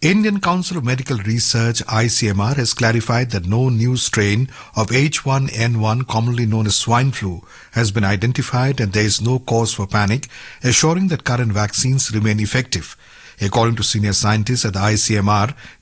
Indian Council of Medical Research (ICMR) has clarified that no new strain of H1N1, commonly known as swine flu, has been identified and there is no cause for panic, assuring that current vaccines remain effective. According to senior scientists at the ICMR,